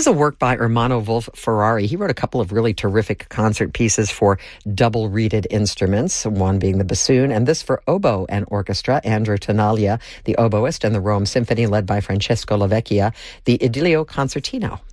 is a work by Ermanno Wolf Ferrari. He wrote a couple of really terrific concert pieces for double-reeded instruments, one being the bassoon, and this for oboe and orchestra. Andrew Tenaglia, the oboist, and the Rome Symphony, led by Francesco Lavecchia, the Idilio Concertino.